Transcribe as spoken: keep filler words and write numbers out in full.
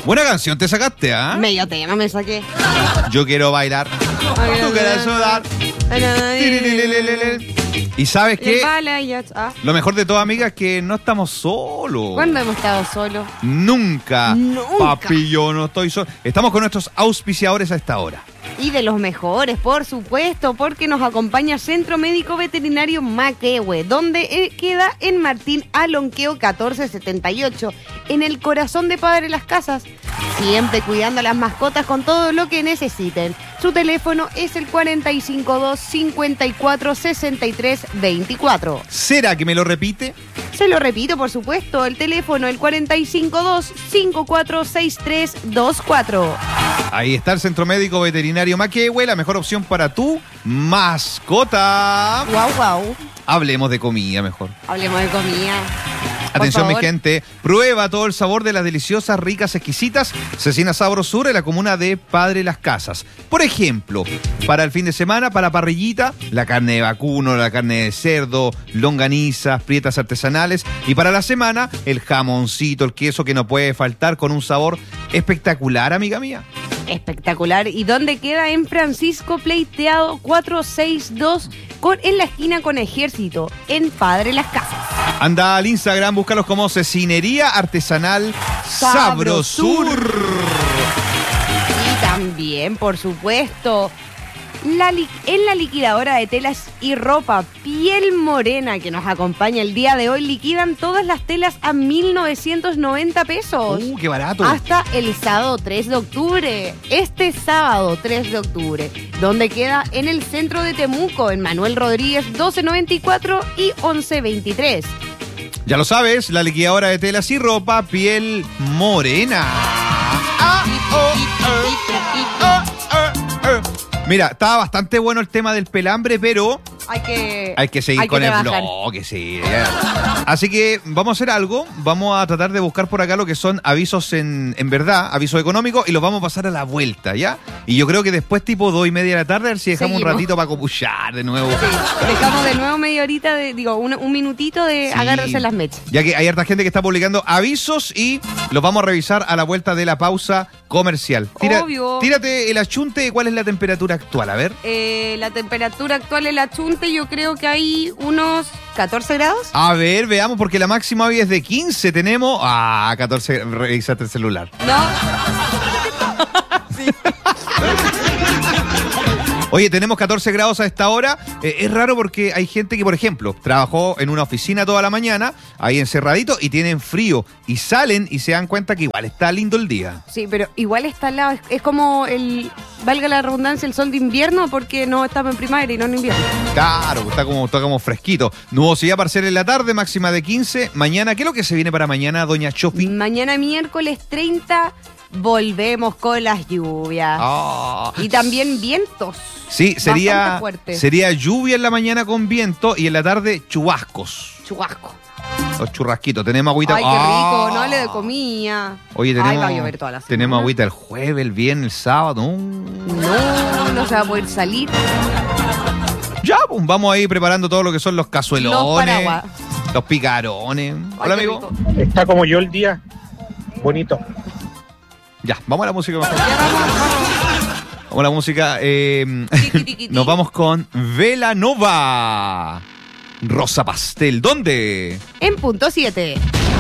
Buena canción te sacaste, ¿ah? ¿eh? Medio tema me saqué. Yo quiero bailar. Tú quieres sudar. Y sabes qué, ah. lo mejor de todo, amiga, es que no estamos solos. ¿Cuándo hemos estado solos? Nunca. Nunca. Papi, yo no estoy solo. Estamos con nuestros auspiciadores a esta hora. Y de los mejores, por supuesto, porque nos acompaña Centro Médico Veterinario Maquehue, donde queda en Martín Alonqueo catorce setenta y ocho, en el corazón de Padre Las Casas, siempre cuidando a las mascotas con todo lo que necesiten. Su teléfono es el cuarenta y cinco dos, cincuenta y cuatro, sesenta y tres, veinticuatro. ¿Será que me lo repite? Se lo repito, por supuesto, el teléfono el cuarenta y cinco dos, cincuenta y cuatro, sesenta y tres, veinticuatro. Ahí está el Centro Médico Veterinario Maquehue, la mejor opción para tu mascota. Guau, guau. Hablemos de comida mejor. Hablemos de comida. Atención, mi gente, prueba todo el sabor de las deliciosas, ricas, exquisitas Cecina Sabrosura en la comuna de Padre Las Casas. Por ejemplo, para el fin de semana, para parrillita, la carne de vacuno, la carne de cerdo, longanizas, prietas artesanales. Y para la semana, el jamoncito, el queso que no puede faltar con un sabor espectacular, amiga mía. Espectacular. ¿Y dónde queda? En Francisco Pleiteado cuatrocientos sesenta y dos, con, en la esquina con Ejército, en Padre Las Casas. Anda al Instagram, búscalos como Cecinería Artesanal Sabrosur. Y también, por supuesto, la li- en la liquidadora de telas y ropa Piel Morena, que nos acompaña el día de hoy, liquidan todas las telas a mil novecientos noventa pesos. ¡Uh, qué barato! Hasta el sábado tres de octubre. Este sábado tres de octubre. Donde queda en el centro de Temuco, en Manuel Rodríguez doce noventa y cuatro y once veintitrés. Ya lo sabes, la liquidadora de telas y ropa Piel Morena. Ah, oh, oh, oh, oh. Mira, estaba bastante bueno el tema del pelambre, pero Hay que, hay que seguir hay con que el trabajar. bloque, sí. ya. Así que vamos a hacer algo, vamos a tratar de buscar por acá lo que son avisos en, en verdad, avisos económicos, y los vamos a pasar a la vuelta, ¿ya? Y yo creo que después, tipo dos y media de la tarde, a ver si dejamos Seguimos. un ratito para copuchar de nuevo. Sí, dejamos de nuevo media horita, de, digo, un, un minutito de Sí. agarrarse las mechas. Ya que hay harta gente que está publicando avisos y los vamos a revisar a la vuelta de la pausa comercial. Tira- Obvio. Tírate el achunte de cuál es la temperatura actual, a ver. Eh, la temperatura actual en la Chunte, yo creo que hay unos catorce grados. A ver, veamos, porque la máxima hoy es de quince. Tenemos. Ah, catorce. Revísate el celular. ¿No? Oye, tenemos catorce grados a esta hora. Eh, es raro porque hay gente que, por ejemplo, trabajó en una oficina toda la mañana, ahí encerradito, y tienen frío. Y salen y se dan cuenta que igual está lindo el día. Sí, pero igual está al lado. Es, es como el, valga la redundancia, el sol de invierno, porque no estamos en primavera y no en invierno. Claro, está como, está como fresquito. Nubosidad parcial en la tarde, máxima de quince. Mañana, ¿qué es lo que se viene para mañana, doña Chofi? Mañana miércoles treinta, volvemos con las lluvias. Ah. Y también vientos. Sí, sería, Bastante fuerte. sería lluvia en la mañana con viento y en la tarde chubascos. Chubasco. Los churrasquitos. Tenemos agüita. Ay, qué Ah. rico, no hable de comida. Oye, tenemos, Ay, va a llover toda la semana. tenemos agüita el jueves, el viernes, el sábado. Mm. No, no se va a poder salir. Ya, pues, vamos ahí preparando todo lo que son los cazuelones, Los paraguas. los picarones. Ay, Hola, qué amigo. rico. Está como yo el día. Bonito. Ya, vamos a la música mejor. Ya vamos, vamos. Vamos a la música. eh, Tiqui, tiqui, Nos tiqui. vamos con Velanova. Rosa Pastel. ¿Dónde? En punto siete.